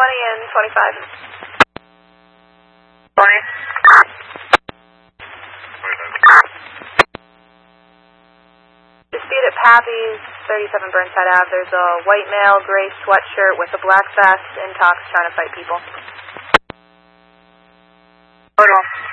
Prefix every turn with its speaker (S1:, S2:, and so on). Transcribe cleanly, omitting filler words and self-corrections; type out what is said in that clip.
S1: and 25.
S2: 20.
S1: Dispute at Pappy's, 37 Burnside Ave. There's a white male, gray sweatshirt with a black vest in talks trying to fight people.
S2: Hold on.